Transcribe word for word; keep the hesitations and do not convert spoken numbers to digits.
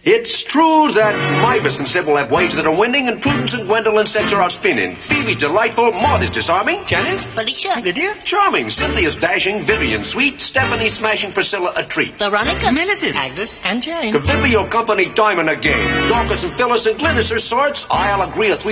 It's true that Mavis and Sybil have ways that are winning, and Prudence and Gwendolyn sets her out spinning. Phoebe's delightful, Maud is disarming. Janice? Felicia? Lydia? Charming. Cynthia's dashing, Vivian sweet, Stephanie smashing, Priscilla a treat. Veronica? Millicent? Agnes? And Jane? Convivial company time and again. Dorcas and Phyllis and Glynis are sorts. I'll agree with